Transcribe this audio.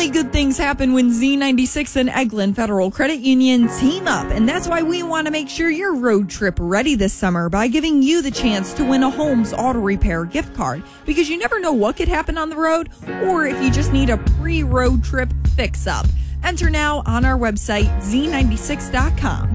Only good things happen when Z96 and Eglin Federal Credit Union team up. And that's why we want to make sure you're road trip ready this summer by giving you the chance to win a Holmes Auto Repair gift card. Because you never know what could happen on the road or if you just need a pre-road trip fix-up. Enter now on our website, z96.com.